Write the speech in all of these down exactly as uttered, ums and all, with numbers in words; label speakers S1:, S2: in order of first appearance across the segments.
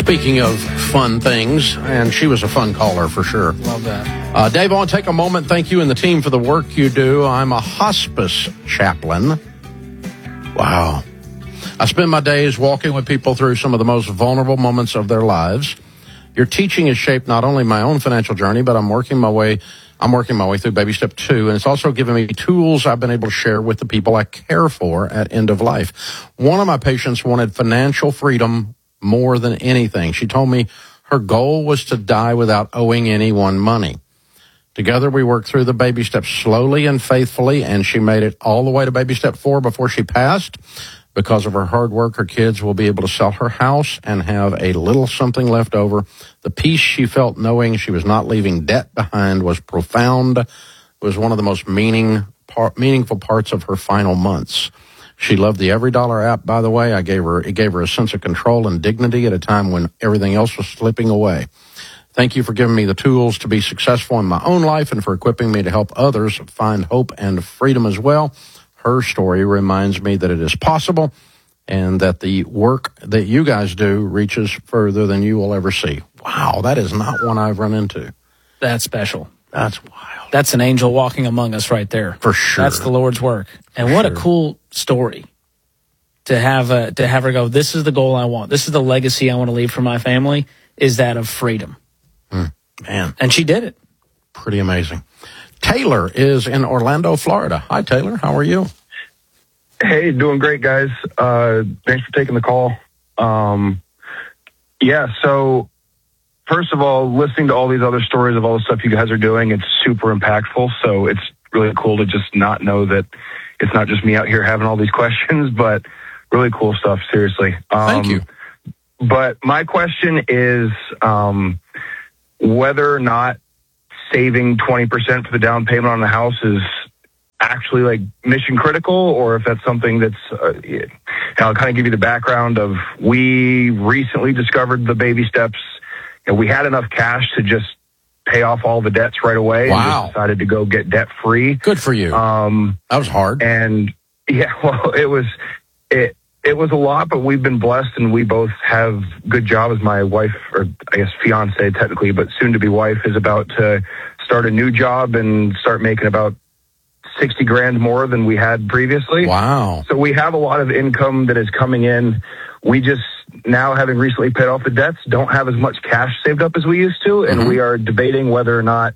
S1: Speaking of fun things, and she was a fun caller for sure.
S2: Love that.
S1: Uh, Dave, I want to take a moment. Thank you and the team for the work you do. I'm a hospice chaplain. Wow. I spend my days walking with people through some of the most vulnerable moments of their lives. Your teaching has shaped not only my own financial journey, but I'm working my way I'm working my way through baby step two, and it's also given me tools I've been able to share with the people I care for at end of life. One of my patients wanted financial freedom more than anything. She told me her goal was to die without owing anyone money. Together, we worked through the baby steps slowly and faithfully, and she made it all the way to baby step four before she passed. Because of her hard work, her kids will be able to sell her house and have a little something left over. The peace she felt knowing she was not leaving debt behind was profound. It was one of the most meaning, part, meaningful parts of her final months. She loved the Every Dollar app, by the way. I gave her, it gave her a sense of control and dignity at a time when everything else was slipping away. Thank you for giving me the tools to be successful in my own life and for equipping me to help others find hope and freedom as well. Her story reminds me that it is possible and that the work that you guys do reaches further than you will ever see. Wow, that is not one I've run into.
S2: That's special.
S1: That's wild.
S2: That's an angel walking among us right there.
S1: For sure.
S2: That's the Lord's work. And
S1: For
S2: what
S1: sure.
S2: a cool story to have uh, to have her go, this is the goal I want. This is the legacy I want to leave for my family, is that of freedom.
S1: Mm, man.
S2: And she did it.
S1: Pretty amazing. Taylor is in Orlando, Florida. Hi, Taylor. How are you?
S3: Hey, doing great, guys. Uh, thanks for taking the call. Um, yeah, so first of all, listening to all these other stories of all the stuff you guys are doing, it's super impactful. So it's really cool to just not know that it's not just me out here having all these questions, but really cool stuff, seriously. Um,
S1: Thank you.
S3: But my question is um, whether or not saving twenty percent for the down payment on the house is actually like mission critical, or if that's something that's, uh, I'll kind of give you the background of, we recently discovered the baby steps, and we had enough cash to just pay off all the debts right away.
S1: Wow.
S3: And just decided to go get debt free.
S1: Good for you.
S3: Um,
S1: that was hard.
S3: And yeah, well, it was, it, it was a lot, but we've been blessed, and we both have good jobs. My wife, or I guess fiance technically, but soon to be wife, is about to start a new job and start making about sixty grand more than we had previously.
S1: Wow.
S3: So we have a lot of income that is coming in. We just now, having recently paid off the debts, don't have as much cash saved up as we used to. And
S1: Mm-hmm.
S3: we are debating whether or not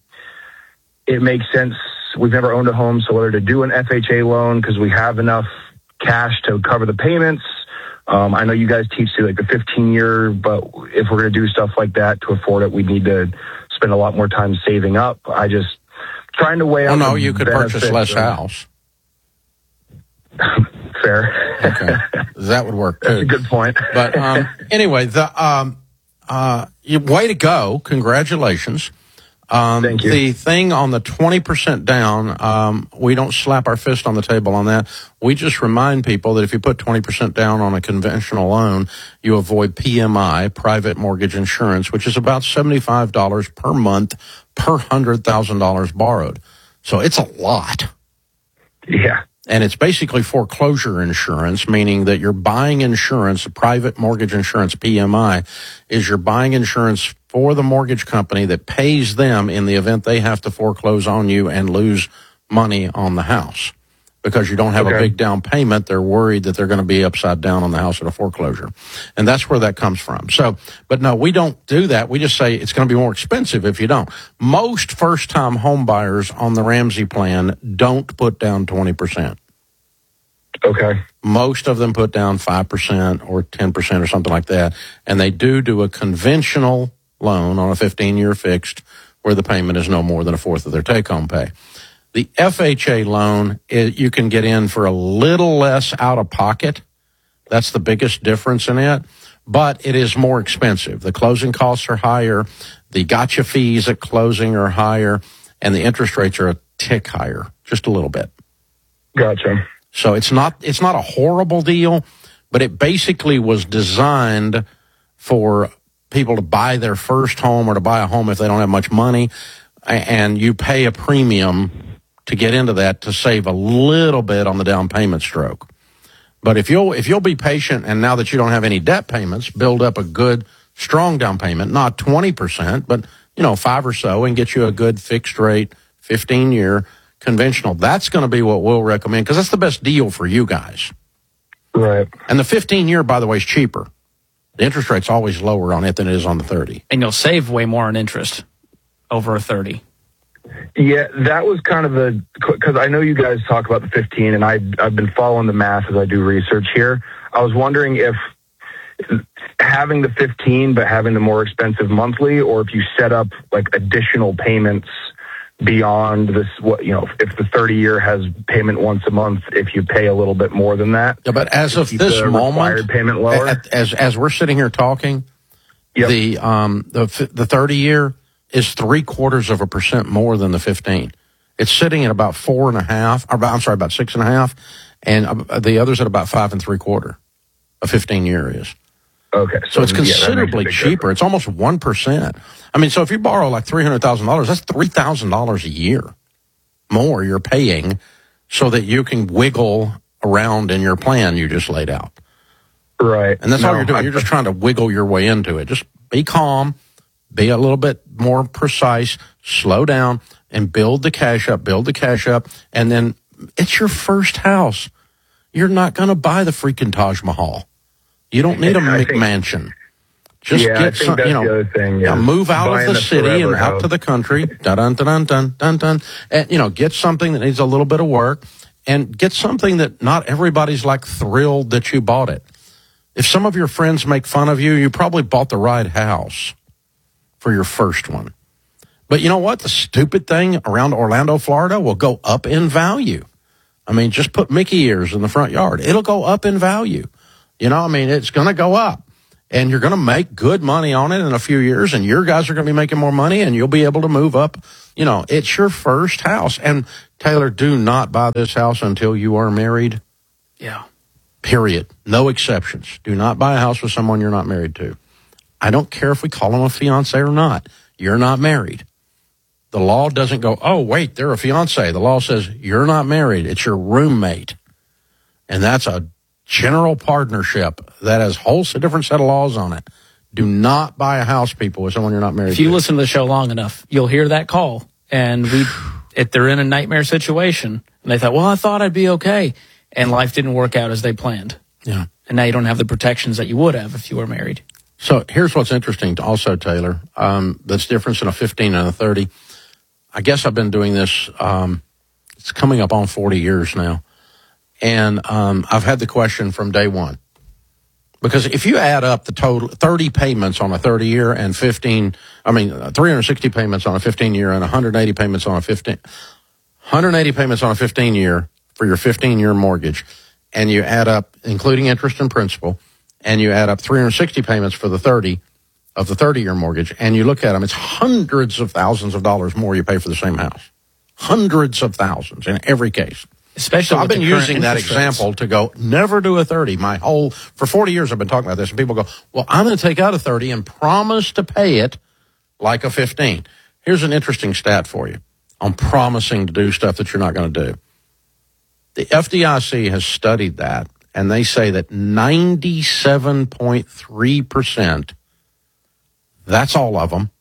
S3: it makes sense. We've never owned a home, so whether to do an F H A loan because we have enough cash to cover the payments. Um, I know you guys teach to like a fifteen year, but if we're going to do stuff like that to afford it, we need to spend a lot more time saving up. I just trying to weigh
S1: Oh,
S3: out.
S1: no,
S3: the
S1: you could purchase less
S3: of-
S1: house.
S3: Fair.
S1: Okay. That would work
S3: That's a
S1: too.
S3: good point.
S1: But um, anyway, the um, uh, you, way to go. Congratulations. Um,
S3: Thank you.
S1: The thing on the twenty percent down, um, we don't slap our fist on the table on that. We just remind people that if you put twenty percent down on a conventional loan, you avoid P M I, private mortgage insurance, which is about seventy-five dollars per month per one hundred thousand dollars borrowed. So it's a lot.
S3: Yeah.
S1: And it's basically foreclosure insurance, meaning that you're buying insurance, private mortgage insurance, P M I, is you're buying insurance for the mortgage company that pays them in the event they have to foreclose on you and lose money on the house. Because you don't have
S3: Okay.
S1: a big down payment, they're worried that they're going to be upside down on the house at a foreclosure. And that's where that comes from. So, but no, we don't do that. We just say it's going to be more expensive if you don't. Most first-time home buyers on the Ramsey plan don't put down twenty percent.
S3: Okay.
S1: Most of them put down five percent or ten percent or something like that. And they do do a conventional loan on a fifteen-year fixed where the payment is no more than a fourth of their take-home pay. The F H A loan, it, you can get in for a little less out of pocket. That's the biggest difference in it. But it is more expensive. The closing costs are higher. The gotcha fees at closing are higher. And the interest rates are a tick higher, just a little bit.
S3: Gotcha.
S1: So it's not it's not a horrible deal, but it basically was designed for people to buy their first home or to buy a home if they don't have much money, and you pay a premium to get into that to save a little bit on the down payment stroke. But if you'll if you'll be patient, and now that you don't have any debt payments, build up a good strong down payment, not twenty percent, but, you know, five or so, and get you a good fixed rate, fifteen year conventional. That's going to be what we'll recommend because that's the best deal for you guys.
S3: Right.
S1: And the fifteen year, by the way, is cheaper. The interest rate's always lower on it than it is on the thirty.
S2: And you'll save way more on interest over a thirty.
S3: Yeah, that was kind of the, because I know you guys talk about the fifteen, and I, I've been following the math as I do research here. I was wondering if having the fifteen but having the more expensive monthly, or if you set up like additional payments beyond this, what, you know, if the thirty year has payment once a month, if you pay a little bit more than that.
S1: Yeah, but as of this
S3: the
S1: moment,
S3: payment lower.
S1: At, as as we're sitting here talking, yep. the um the the thirty year is three quarters of a percent more than the fifteen. It's sitting at about four and a half. Or about, I'm sorry, about six and a half, and uh, the others at about five and three quarter. A fifteen year is.
S3: Okay,
S1: so, so it's considerably
S3: yeah,
S1: cheaper.
S3: difference.
S1: It's almost one percent. I mean, so if you borrow like three hundred thousand dollars, that's three thousand dollars a year more you're paying, so that you can wiggle around in your plan you just laid out.
S3: Right,
S1: and that's
S3: no,
S1: all you're doing.
S3: I,
S1: You're just trying to wiggle your way into it. Just be calm. Be a little bit more precise, slow down, and build the cash up, build the cash up, and then it's your first house. You're not going to buy the freaking Taj Mahal. You don't need a McMansion. Just
S3: yeah,
S1: get some, you know,
S3: thing, yeah.
S1: yeah, move out
S3: Buying
S1: of the city and out
S3: house.
S1: to the country, dun dun dun dun dun dun, and you know, get something that needs a little bit of work, and get something that not everybody's like thrilled that you bought it. If some of your friends make fun of you, you probably bought the right house for your first one. But you know what? The stupid thing around Orlando, Florida will go up in value. I mean, just put Mickey ears in the front yard. It'll go up in value. You know, I mean, it's going to go up. And you're going to make good money on it in a few years, and your guys are going to be making more money, and you'll be able to move up. You know, it's your first house. And, Taylor, do not buy this house until you are married.
S2: Yeah.
S1: Period. No exceptions. Do not buy a house with someone you're not married to. I don't care if we call them a fiance or not. You're not married. The law doesn't go, oh, wait, they're a fiance. The law says you're not married. It's your roommate. And that's a general partnership that has a whole different set of laws on it. Do not buy a house, people, with someone you're not married to.
S2: If you to. listen to the show long enough, you'll hear that call. And we, if they're in a nightmare situation, and they thought, well, I thought I'd be okay. And life didn't work out as they planned.
S1: Yeah.
S2: And now you don't have the protections that you would have if you were married.
S1: So here's what's interesting to also, Taylor, um, that's difference in a fifteen and a thirty. I guess I've been doing this, um, it's coming up on forty years now. And um, I've had the question from day one. Because if you add up the total thirty payments on a thirty year and fifteen, I mean, three hundred sixty payments on a fifteen year and one hundred eighty payments on a fifteen, one hundred eighty payments on a fifteen year for your fifteen year mortgage, and you add up, including interest and principal, and you add up three hundred sixty payments for the thirty of the thirty year mortgage, and you look at them, it's hundreds of thousands of dollars more you pay for the same house. Hundreds of thousands in every case.
S2: Especially,
S1: so I've been using that
S2: rates.
S1: example to go, never do a thirty. My whole, for forty years I've been talking about this, and people go, well, I'm going to take out a thirty and promise to pay it like a fifteen. Here's an interesting stat for you on promising to do stuff that you're not going to do. The F D I C has studied that, and they say that ninety-seven point three percent, that's all of them,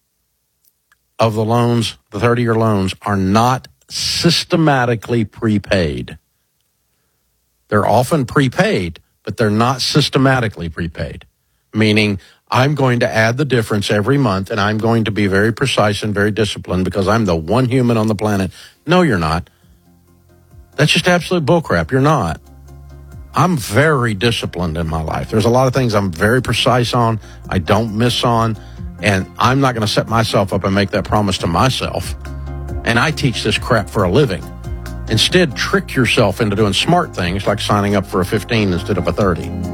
S1: of the loans, the thirty year loans, are not systematically prepaid. They're often prepaid, but they're not systematically prepaid, meaning I'm going to add the difference every month, and I'm going to be very precise and very disciplined because I'm the one human on the planet. No, you're not. That's just absolute bullcrap. You're not. I'm very disciplined in my life. There's a lot of things I'm very precise on, I don't miss on, and I'm not going to set myself up and make that promise to myself. And I teach this crap for a living. Instead, trick yourself into doing smart things like signing up for a fifteen instead of a thirty.